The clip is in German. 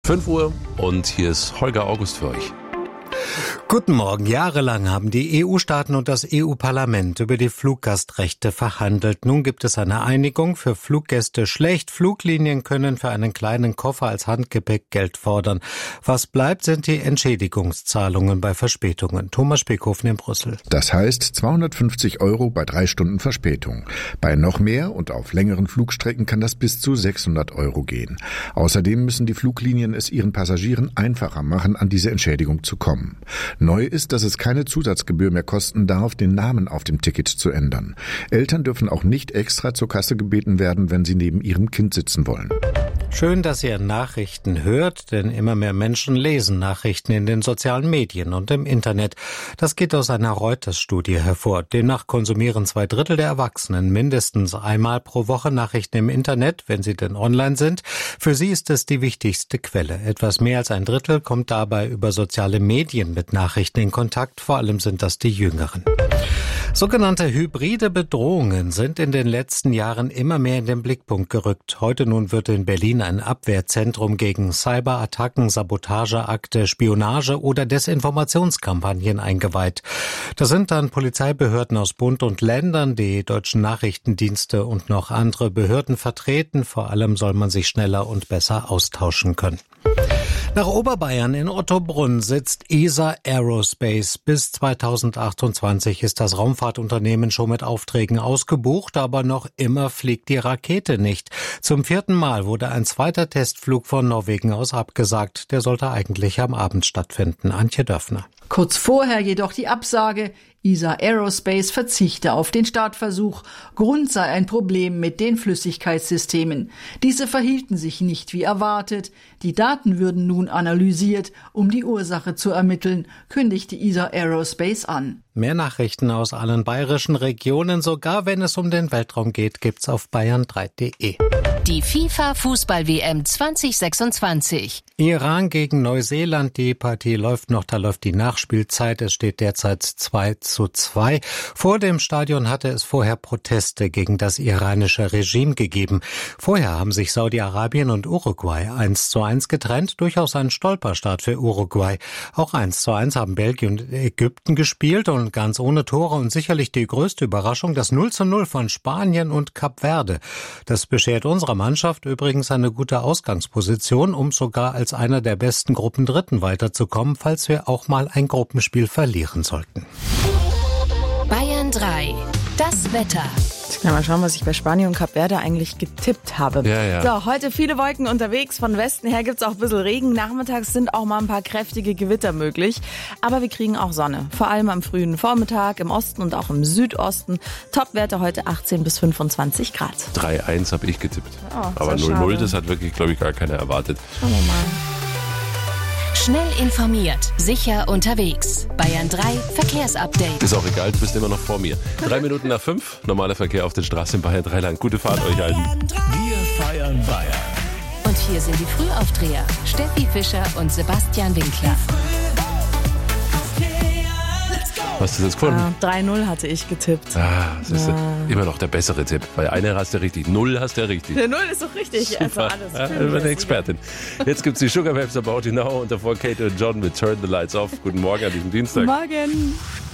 5 Uhr und hier ist Holger August für euch. Guten Morgen. Jahrelang haben die EU-Staaten und das EU-Parlament über die Fluggastrechte verhandelt. Nun gibt es eine Einigung. Für Fluggäste schlecht. Fluglinien können für einen kleinen Koffer als Handgepäck Geld fordern. Was bleibt, sind die Entschädigungszahlungen bei Verspätungen. Thomas Speckhofen in Brüssel. Das heißt 250 € bei 3 Stunden Verspätung. Bei noch mehr und auf längeren Flugstrecken kann das bis zu 600 € gehen. Außerdem müssen die Fluglinien es ihren Passagieren einfacher machen, an diese Entschädigung zu kommen. Neu ist, dass es keine Zusatzgebühr mehr kosten darf, den Namen auf dem Ticket zu ändern. Eltern dürfen auch nicht extra zur Kasse gebeten werden, wenn sie neben ihrem Kind sitzen wollen. Schön, dass ihr Nachrichten hört, denn immer mehr Menschen lesen Nachrichten in den sozialen Medien und im Internet. Das geht aus einer Reuters-Studie hervor. Demnach konsumieren 2/3 der Erwachsenen mindestens einmal pro Woche Nachrichten im Internet, wenn sie denn online sind. Für sie ist es die wichtigste Quelle. Etwas mehr als 1/3 kommt dabei über soziale Medien mit Nachrichten in Kontakt. Vor allem sind das die Jüngeren. Sogenannte hybride Bedrohungen sind in den letzten Jahren immer mehr in den Blickpunkt gerückt. Heute nun wird in Berlin ein Abwehrzentrum gegen Cyberattacken, Sabotageakte, Spionage oder Desinformationskampagnen eingeweiht. Da sind dann Polizeibehörden aus Bund und Ländern, die deutschen Nachrichtendienste und noch andere Behörden vertreten. Vor allem soll man sich schneller und besser austauschen können. Nach Oberbayern in Ottobrunn sitzt ESA Aerospace. Bis 2028 ist das Raumfahrtunternehmen schon mit Aufträgen ausgebucht, aber noch immer fliegt die Rakete nicht. Zum 4. Mal wurde ein zweiter Testflug von Norwegen aus abgesagt. Der sollte eigentlich am Abend stattfinden. Antje Döpfner. Kurz vorher jedoch die Absage. ESA Aerospace verzichte auf den Startversuch. Grund sei ein Problem mit den Flüssigkeitssystemen. Diese verhielten sich nicht wie erwartet. Die Daten würden nun analysiert, um die Ursache zu ermitteln, kündigte ESA Aerospace an. Mehr Nachrichten aus allen bayerischen Regionen, sogar wenn es um den Weltraum geht, gibt's auf bayern3.de. Die FIFA-Fußball-WM 2026. Iran gegen Neuseeland, die Partie läuft noch, da läuft die Nachspielzeit. Es steht derzeit 2:2. Vor dem Stadion hatte es vorher Proteste gegen das iranische Regime gegeben. Vorher haben sich Saudi-Arabien und Uruguay 1:1 getrennt, durchaus ein Stolperstart für Uruguay. Auch 1:1 haben Belgien und Ägypten gespielt und ganz ohne Tore und sicherlich die größte Überraschung, das 0:0 von Spanien und Kap Verde. Das beschert unserer Mannschaft übrigens eine gute Ausgangsposition, um sogar als einer der besten Gruppendritten weiterzukommen, falls wir auch mal ein Gruppenspiel verlieren sollten. Bayern 3. Das Wetter. Mal schauen, was ich bei Spanien und Kap Verde eigentlich getippt habe. Ja. So, heute viele Wolken unterwegs. Von Westen her gibt's auch ein bisschen Regen. Nachmittags sind auch mal ein paar kräftige Gewitter möglich. Aber wir kriegen auch Sonne. Vor allem am frühen Vormittag, im Osten und auch im Südosten. Topwerte heute 18 bis 25 Grad. 3:1 habe ich getippt. Oh, aber 0:0, das hat wirklich, glaube ich, gar keiner erwartet. Schauen wir mal. Schnell informiert, sicher unterwegs. Bayern 3 Verkehrsupdate. Ist auch egal, du bist immer noch vor mir. 3:05, normaler Verkehr auf den Straßen in Bayern 3 lang. Gute Fahrt euch allen. Wir feiern Bayern. Und hier sind die Frühaufdreher. Steffi Fischer und Sebastian Winkler. Hast du das gefunden? 3:0 hatte ich getippt. Das ist immer noch der bessere Tipp. Bei einer hast du richtig, 0 hast du richtig. Der 0 ist doch richtig. Also alles eine Expertin. Jetzt gibt's die Sugar Babes About You Now und davor Kate und John mit Turn the Lights Off. Guten Morgen an diesem Dienstag. Morgen.